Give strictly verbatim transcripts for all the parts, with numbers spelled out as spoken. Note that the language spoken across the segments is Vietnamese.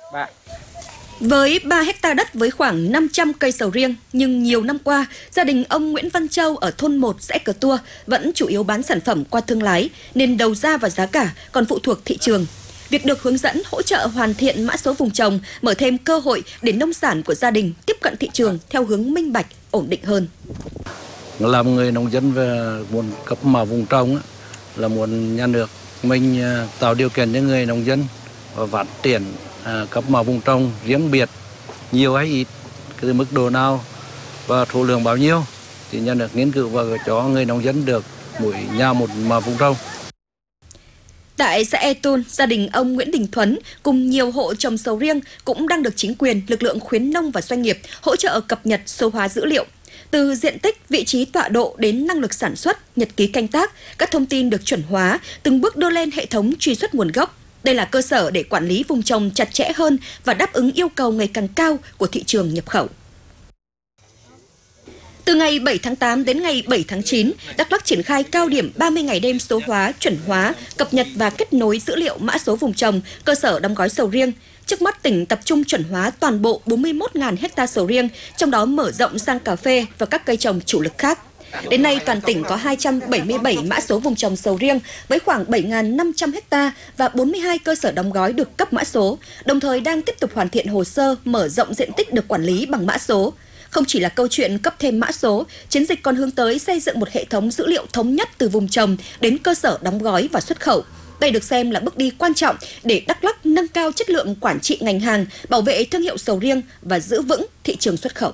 ba. Với ba hecta đất với khoảng năm trăm cây sầu riêng, nhưng nhiều năm qua, gia đình ông Nguyễn Văn Châu ở thôn một xã Cờ Tua vẫn chủ yếu bán sản phẩm qua thương lái, nên đầu ra và giá cả còn phụ thuộc thị trường. Việc được hướng dẫn hỗ trợ hoàn thiện mã số vùng trồng mở thêm cơ hội để nông sản của gia đình tiếp cận thị trường theo hướng minh bạch, ổn định hơn. Làm người nông dân về muốn cấp mã vùng trồng là muốn nhà nước mình tạo điều kiện cho người nông dân và phát triển cấp mã vùng trồng riêng biệt, nhiều hay ít, cái mức độ nào và số lượng bao nhiêu thì nhà nước nghiên cứu và cho người nông dân được mỗi nhà một mã vùng trồng. Tại xã E Tôn, gia đình ông Nguyễn Đình Thuấn cùng nhiều hộ trồng sầu riêng cũng đang được chính quyền, lực lượng khuyến nông và doanh nghiệp hỗ trợ cập nhật số hóa dữ liệu. Từ diện tích, vị trí tọa độ đến năng lực sản xuất, nhật ký canh tác, các thông tin được chuẩn hóa, từng bước đưa lên hệ thống truy xuất nguồn gốc. Đây là cơ sở để quản lý vùng trồng chặt chẽ hơn và đáp ứng yêu cầu ngày càng cao của thị trường nhập khẩu. Từ ngày bảy tháng tám đến ngày bảy tháng chín, Đắk Lắk triển khai cao điểm ba mươi ngày đêm số hóa, chuẩn hóa, cập nhật và kết nối dữ liệu mã số vùng trồng, cơ sở đóng gói sầu riêng. Trước mắt tỉnh tập trung chuẩn hóa toàn bộ bốn mươi mốt nghìn ha sầu riêng, trong đó mở rộng sang cà phê và các cây trồng chủ lực khác. Đến nay, toàn tỉnh có hai trăm bảy mươi bảy mã số vùng trồng sầu riêng với khoảng bảy nghìn năm trăm ha và bốn mươi hai cơ sở đóng gói được cấp mã số, đồng thời đang tiếp tục hoàn thiện hồ sơ mở rộng diện tích được quản lý bằng mã số. Không chỉ là câu chuyện cấp thêm mã số, chiến dịch còn hướng tới xây dựng một hệ thống dữ liệu thống nhất từ vùng trồng đến cơ sở đóng gói và xuất khẩu. Đây được xem là bước đi quan trọng để Đắk Lắk nâng cao chất lượng quản trị ngành hàng, bảo vệ thương hiệu sầu riêng và giữ vững thị trường xuất khẩu.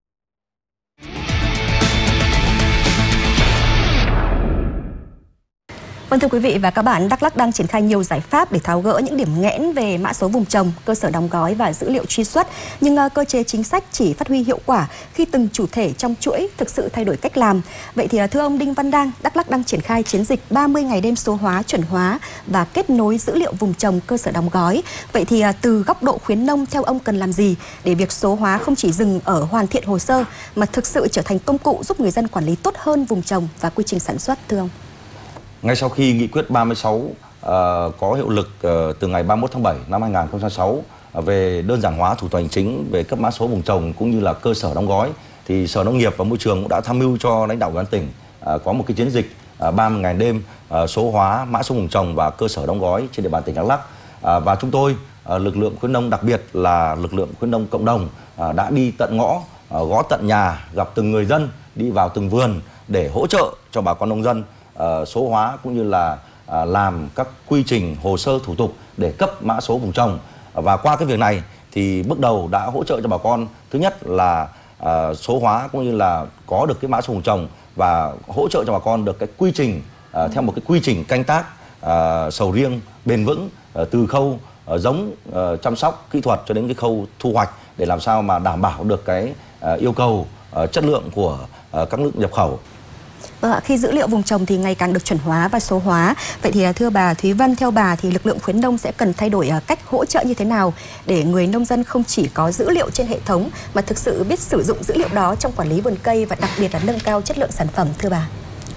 Vâng, thưa quý vị và các bạn, Đắk Lắk đang triển khai nhiều giải pháp để tháo gỡ những điểm nghẽn về mã số vùng trồng, cơ sở đóng gói và dữ liệu truy xuất. Nhưng uh, cơ chế chính sách chỉ phát huy hiệu quả khi từng chủ thể trong chuỗi thực sự thay đổi cách làm. Vậy thì uh, thưa ông Đinh Văn Đang, Đắk Lắk đang triển khai chiến dịch ba mươi ngày đêm số hóa, chuẩn hóa và kết nối dữ liệu vùng trồng, cơ sở đóng gói. Vậy thì uh, từ góc độ khuyến nông, theo ông cần làm gì để việc số hóa không chỉ dừng ở hoàn thiện hồ sơ mà thực sự trở thành công cụ giúp người dân quản lý tốt hơn vùng trồng và quy trình sản xuất, thưa ông? Ngay sau khi nghị quyết ba mươi sáu uh, có hiệu lực uh, từ ngày ba mươi mốt tháng bảy năm hai nghìn không trăm lẻ sáu uh, về đơn giản hóa thủ tục hành chính về cấp mã số vùng trồng cũng như là cơ sở đóng gói, thì Sở Nông nghiệp và Môi trường cũng đã tham mưu cho lãnh đạo ủy ban tỉnh uh, có một cái chiến dịch uh, ba mươi ngày đêm uh, số hóa mã số vùng trồng và cơ sở đóng gói trên địa bàn tỉnh Đắk Lắk. Uh, và chúng tôi, uh, lực lượng khuyến nông, đặc biệt là lực lượng khuyến nông cộng đồng uh, đã đi tận ngõ, uh, gõ tận nhà, gặp từng người dân, đi vào từng vườn để hỗ trợ cho bà con nông dân Uh, số hóa cũng như là uh, làm các quy trình hồ sơ thủ tục để cấp mã số vùng trồng. Uh, và qua cái việc này thì bước đầu đã hỗ trợ cho bà con, thứ nhất là uh, số hóa cũng như là có được cái mã số vùng trồng và hỗ trợ cho bà con được cái quy trình uh, theo một cái quy trình canh tác uh, sầu riêng bền vững, uh, từ khâu uh, giống, uh, chăm sóc kỹ thuật cho đến cái khâu thu hoạch, để làm sao mà đảm bảo được cái uh, yêu cầu uh, chất lượng của uh, các nước nhập khẩu. Vâng, khi dữ liệu vùng trồng thì ngày càng được chuẩn hóa và số hóa. Vậy thì thưa bà Thúy Vân, theo bà thì lực lượng khuyến nông sẽ cần thay đổi cách hỗ trợ như thế nào để người nông dân không chỉ có dữ liệu trên hệ thống mà thực sự biết sử dụng dữ liệu đó trong quản lý vườn cây và đặc biệt là nâng cao chất lượng sản phẩm, thưa bà?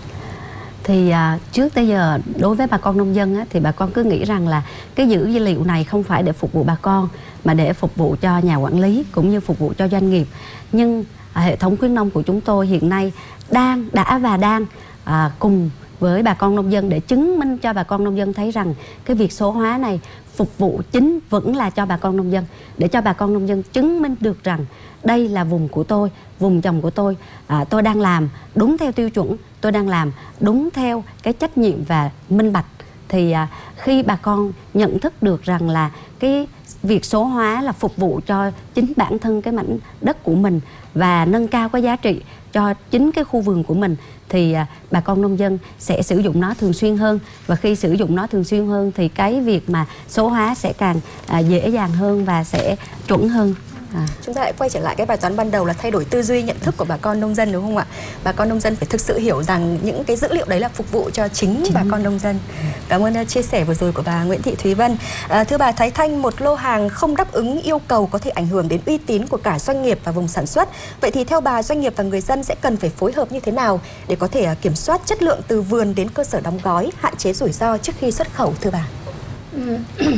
Thì à, trước tới giờ đối với bà con nông dân á, thì bà con cứ nghĩ rằng là cái dữ liệu này không phải để phục vụ bà con mà để phục vụ cho nhà quản lý cũng như phục vụ cho doanh nghiệp. Nhưng à, hệ thống khuyến nông của chúng tôi hiện nay đang đã và đang à, cùng với bà con nông dân để chứng minh cho bà con nông dân thấy rằng cái việc số hóa này phục vụ chính vẫn là cho bà con nông dân, để cho bà con nông dân chứng minh được rằng đây là vùng của tôi, vùng trồng của tôi, à, tôi đang làm đúng theo tiêu chuẩn, tôi đang làm đúng theo cái trách nhiệm và minh bạch. Thì à, khi bà con nhận thức được rằng là cái việc số hóa là phục vụ cho chính bản thân cái mảnh đất của mình và nâng cao cái giá trị cho chính cái khu vườn của mình, thì à, bà con nông dân sẽ sử dụng nó thường xuyên hơn. Và khi sử dụng nó thường xuyên hơn thì cái việc mà số hóa sẽ càng à, dễ dàng hơn và sẽ chuẩn hơn. À. Chúng ta lại quay trở lại cái bài toán ban đầu là thay đổi tư duy, nhận thức của bà con nông dân, đúng không ạ? Bà con nông dân phải thực sự hiểu rằng những cái dữ liệu đấy là phục vụ cho chính, chính. bà con nông dân. Cảm ơn chia sẻ vừa rồi của bà Nguyễn Thị Thúy Vân. À, thưa bà Thái Thanh, một lô hàng không đáp ứng yêu cầu có thể ảnh hưởng đến uy tín của cả doanh nghiệp và vùng sản xuất. Vậy thì theo bà, doanh nghiệp và người dân sẽ cần phải phối hợp như thế nào để có thể kiểm soát chất lượng từ vườn đến cơ sở đóng gói, hạn chế rủi ro trước khi xuất khẩu, thưa bà?